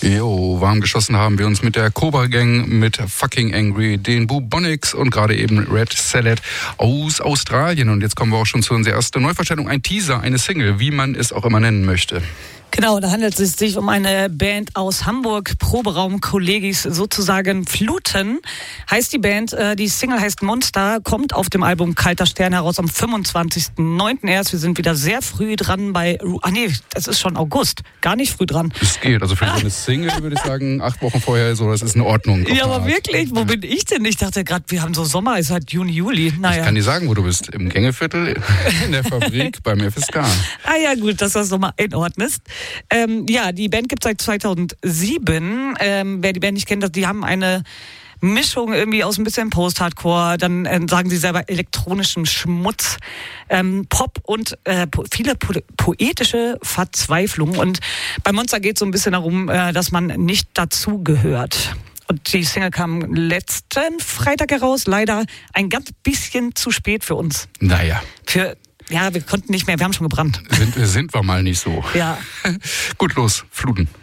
Jo, warm geschossen haben wir uns mit der Cobra Gang, mit Fucking Angry, den Bubonics und gerade eben Red Salad aus Australien. Und jetzt kommen wir auch schon zu unserer ersten Neuvorstellung. Ein Teaser, eine Single, wie man es auch immer nennen möchte. Genau, da handelt es sich um eine Band aus Hamburg, Proberaum Kollegis, sozusagen Fluten, heißt die Band. Die Single heißt Monster, kommt auf dem Album Kalter Stern heraus am 25.09. erst. Wir sind wieder sehr früh dran bei... das ist schon August, gar nicht früh dran. Es geht, also für so eine Single würde ich sagen, 8 Wochen vorher, so, das ist in Ordnung. Ja, aber wirklich, wo bin ich denn? Ich dachte gerade, wir haben so Sommer, ist halt Juni, Juli. Naja. Ich kann dir sagen, wo du bist. Im Gängeviertel, in der Fabrik, beim FSK. Ah ja, gut, dass du das nochmal einordnest. Die Band gibt es seit 2007. Wer die Band nicht kennt, die haben eine Mischung irgendwie aus ein bisschen Post-Hardcore, dann sagen sie selber elektronischem Schmutz, Pop und viele poetische Verzweiflung. Und bei Monster geht es so ein bisschen darum, dass man nicht dazugehört. Und die Single kam letzten Freitag heraus, leider ein ganz bisschen zu spät für uns. Naja. Wir konnten nicht mehr, wir haben schon gebrannt. Sind wir mal nicht so. Ja. Gut, los, Fluten.